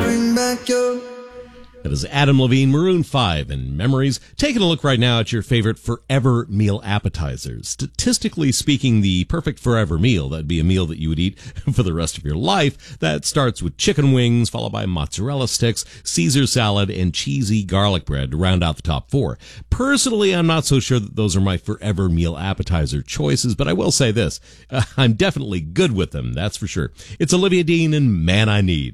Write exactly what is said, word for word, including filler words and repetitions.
bring back your... That is Adam Levine, Maroon five, and Memories. Taking a look right now at your favorite forever meal appetizers. Statistically speaking, the perfect forever meal, that'd be a meal that you would eat for the rest of your life, that starts with chicken wings, followed by mozzarella sticks, Caesar salad, and cheesy garlic bread to round out the top four. Personally, I'm not so sure that those are my forever meal appetizer choices, but I will say this. Uh, I'm definitely good with them, that's for sure. It's Olivia Dean and Man I Need.